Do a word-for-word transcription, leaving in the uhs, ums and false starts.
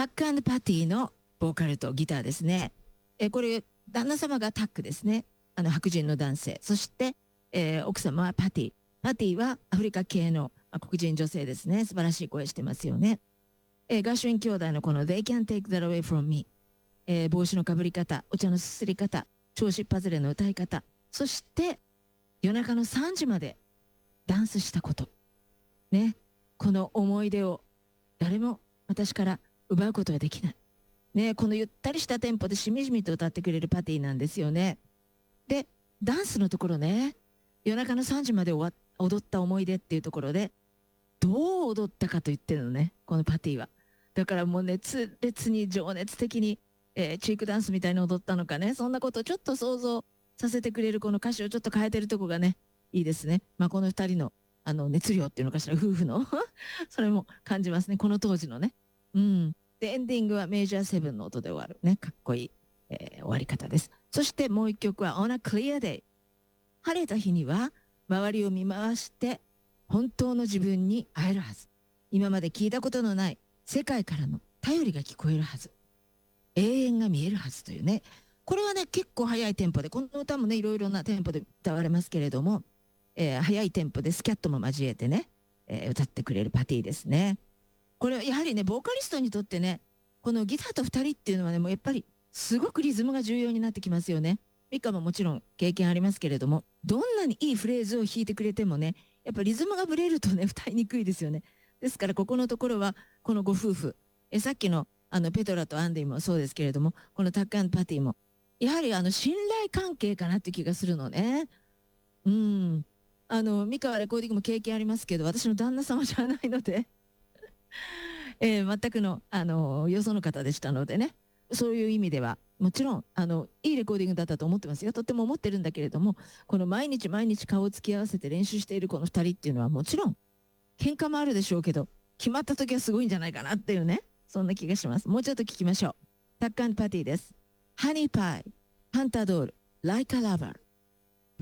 タックパティのボーカルとギターですね。えーこれ、旦那様がタックですね。あの、白人の男性。そして、えー奥様はパティ。パティはアフリカ系のまあ黒人女性ですね。素晴らしい声してますよね。えーガーシュウィン兄弟のこの They Can't Take That Away From Me、えー帽子のかぶり方、お茶のすすり方、調子っぱずれの歌い方、そして夜中のさんじまでダンスしたこと。ね。この思い出を誰も私から奪うことができない。ね。このゆったりしたテンポでしみじみと歌ってくれるパティなんですよね。で、ダンスのところね、夜中のさんじまで終わ踊った思い出っていうところで、どう踊ったかと言ってるのね、このパティは。だからもう熱烈に情熱的に、えーチークダンスみたいに踊ったのかね、そんなことをちょっと想像させてくれるこの歌詞をちょっと変えてるとこがね、いいですね。まあこの二人のあの熱量っていうのかしら、夫婦のそれも感じますね、この当時のね。うん。で、エンディングはメジャーセブンの音で終わるね、かっこいい、えー終わり方です。そしてもう一曲は On a Clear Day。晴れた日には周りを見回して本当の自分に会えるはず。今まで聞いたことのない世界からの頼りが聞こえるはず。永遠が見えるはずというね。これはね、結構速いテンポで、この歌もね、いろいろなテンポで歌われますけれども、えー速いテンポでスキャットも交えてね、えー歌ってくれるパティですね。これはやはりね、ボーカリストにとってね、このギターと二人っていうのはね、もうやっぱりすごくリズムが重要になってきますよね。ミカももちろん経験ありますけれども、どんなにいいフレーズを弾いてくれてもね、やっぱリズムがブレるとね、歌いにくいですよね。ですからここのところは、このご夫婦、えさっきのあのペトラとアンディもそうですけれども、このタックパティも、やはりあの信頼関係かなって気がするのね。うん。あの、ミカはレコーディングも経験ありますけど、私の旦那様じゃないので、えー全くの、あの、よその方でしたのでね、そういう意味では、もちろん、あの、いいレコーディングだったと思ってますよ。とっても思ってるんだけれども、この毎日毎日顔を突き合わせて練習しているこの二人っていうのはもちろん、喧嘩もあるでしょうけど、決まった時はすごいんじゃないかなっていうね、そんな気がします。もうちょっと聞きましょう。タッカンパティです。ハニーパイ、ハンタードール、ライカラバー。